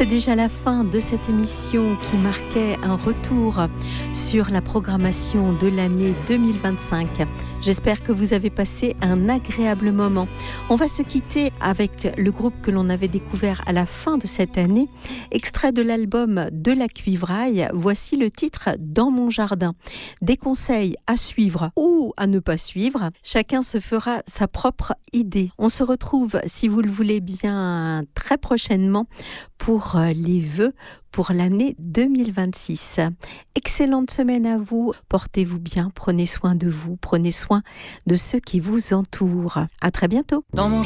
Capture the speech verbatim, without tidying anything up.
C'est déjà la fin de cette émission qui marquait un retour sur la programmation de l'année deux mille vingt-cinq. J'espère que vous avez passé un agréable moment. On va se quitter avec le groupe que l'on avait découvert à la fin de cette année, extrait de l'album De la Cuivraille. Voici le titre Dans mon jardin. Des conseils à suivre ou à ne pas suivre. Chacun se fera sa propre idée. On se retrouve, si vous le voulez bien, très prochainement pour les vœux pour l'année deux mille vingt-six. Excellente semaine à vous. Portez-vous bien, prenez soin de vous, prenez soin de ceux qui vous entourent. À très bientôt. Dans mon